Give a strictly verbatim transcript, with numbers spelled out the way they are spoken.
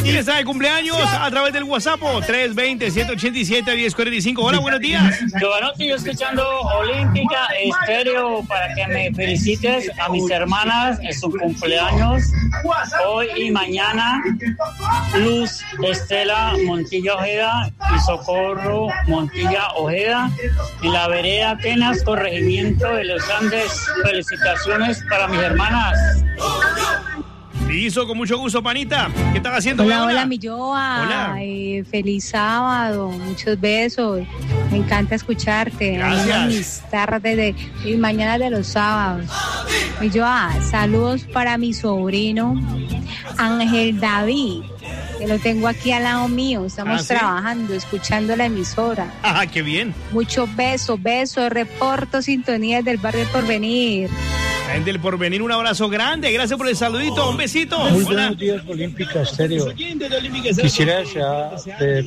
¿Quién está de cumpleaños? A través del WhatsApp, tres veinte, ciento ochenta y siete, diez cuarenta y cinco. Hola, buenos días. Giovanotti, yo escuchando Olímpica Estéreo para que me felicites a mis hermanas en su cumpleaños hoy y mañana. Luz Estela Montilla Ojeda y Socorro Montilla Ojeda en la vereda Atenas, corregimiento de los Andes. Felicitaciones para mis hermanas. Listo, con mucho gusto, panita. ¿Qué estás haciendo? Hola, hola, mi Joa. Hola. Eh, feliz sábado, muchos besos. Me encanta escucharte. Gracias. Mis tardes de mis mañanas de los sábados. Mi Joa, saludos para mi sobrino Ángel David, que lo tengo aquí al lado mío. Estamos ¿Ah, sí? trabajando, escuchando la emisora. Ah, qué bien. Muchos besos, besos, reporto, sintonías del barrio El Porvenir. Gente del Porvenir, un abrazo grande. Gracias por el saludito. Un besito. Muy Hola. buenos días, Olímpica Estéreo. Quisiera ya